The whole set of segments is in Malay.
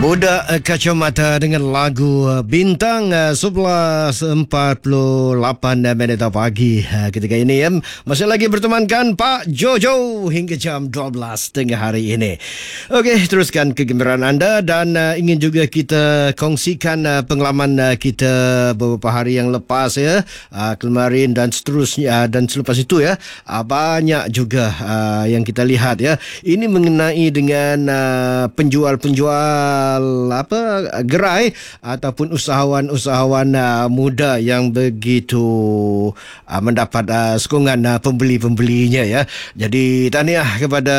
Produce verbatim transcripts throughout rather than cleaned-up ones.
Budak uh, Kacamata dengan lagu uh, Bintang uh, sebelas empat puluh lapan minit pagi uh, ketika ini ya. Masih lagi bertemankan Pak Jojo hingga jam dua belas tengah hari ini. Okey, teruskan kegembiraan anda dan uh, ingin juga kita kongsikan uh, pengalaman uh, kita beberapa hari yang lepas ya, uh, kemarin dan seterusnya uh, dan selepas itu ya. Uh, banyak juga uh, yang kita lihat ya. Ini mengenai dengan uh, penjual-penjual apa gerai ataupun usahawan-usahawan uh, muda yang begitu uh, mendapat uh, sokongan uh, pembeli-pembelinya ya. Jadi tahniah kepada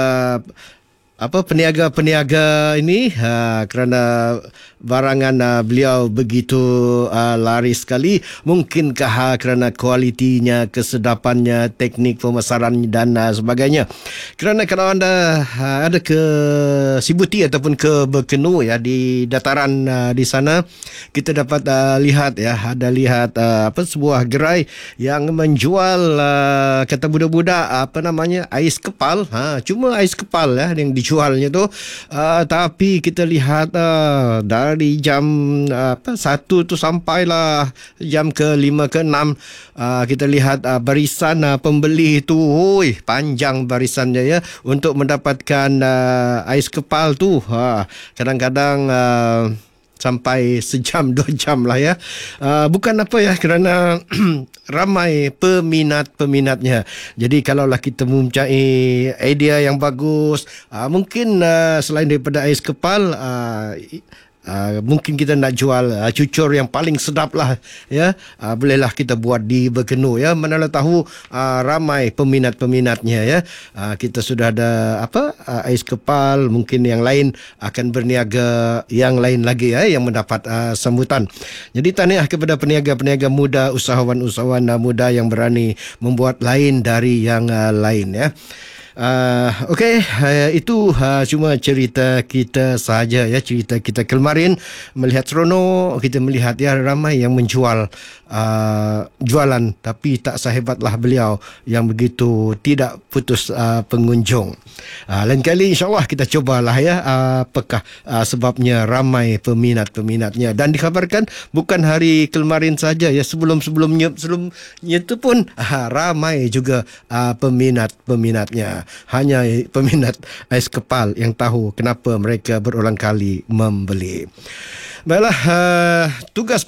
apa peniaga-peniaga ini uh, kerana barangan uh, beliau begitu uh, laris sekali. Mungkinkah uh, kerana kualitinya, kesedapannya, teknik pemasaran dan uh, sebagainya. Kerana kalau anda uh, ada ke Sibuti ataupun ke Berkenu ya di dataran uh, di sana, kita dapat uh, lihat ya, ada lihat uh, apa sebuah gerai yang menjual uh, kata budak-budak apa namanya ais kepal. Ha, cuma ais kepal ya yang dijualnya tu, uh, tapi kita lihat uh, dari jam uh, apa satu tu sampailah jam ke lima ke enam, uh, kita lihat uh, barisan uh, pembeli tu, oi panjang barisannya ya untuk mendapatkan uh, ais kepal tu. Ha, kadang-kadang uh, sampai sejam dua jam lah ya. Uh, bukan apa ya, kerana ramai peminat-peminatnya. Jadi kalaulah kita mempunyai idea yang bagus, uh, mungkin uh, selain daripada ais kepal, uh, Uh, mungkin kita nak jual uh, cucur yang paling sedap lah ya, uh, bolehlah kita buat di Berkenu ya. Manalah tahu uh, ramai peminat-peminatnya ya. Uh, kita sudah ada apa uh, ais kepal, mungkin yang lain akan berniaga yang lain lagi ya yang mendapat uh, sambutan. Jadi tahniah kepada peniaga-peniaga muda, usahawan-usahawan uh, muda yang berani membuat lain dari yang uh, lain ya. Uh, Okey, uh, itu uh, cuma cerita kita sahaja ya, cerita kita kemarin. Melihat seronok kita melihat ya ramai yang menjual uh, jualan, tapi tak sehebatlah beliau yang begitu tidak putus uh, pengunjung. Uh, lain kali insyaAllah kita cubalah ya, uh, apakah uh, sebabnya ramai peminat-peminatnya. Dan dikabarkan bukan hari kemarin saja ya, sebelum-sebelumnya sebelumnya itu pun uh, ramai juga uh, peminat-peminatnya. Hanya peminat ais kepal yang tahu kenapa mereka berulang kali membeli. Baiklah, uh, tugas